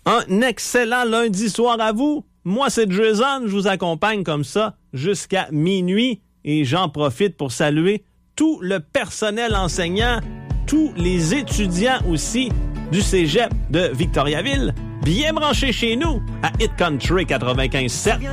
Un excellent lundi soir à vous. Moi, c'est Jason. Je vous accompagne comme ça jusqu'à minuit. Et j'en profite pour saluer tout le personnel enseignant, tous les étudiants aussi du cégep de Victoriaville, bien branchés chez nous à Hit Country 95.7.